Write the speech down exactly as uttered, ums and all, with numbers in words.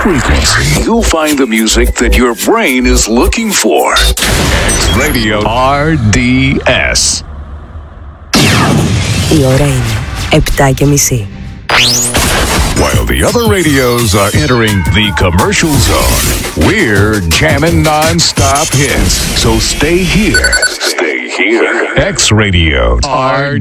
frequency, you'll find the music that your brain is looking for. X Radio αρ ντι ες. Η ώρα είναι επτά και μισή. While the other radios are entering the commercial zone, we're jamming non-stop hits. So stay here. Stay here. X Radio αρ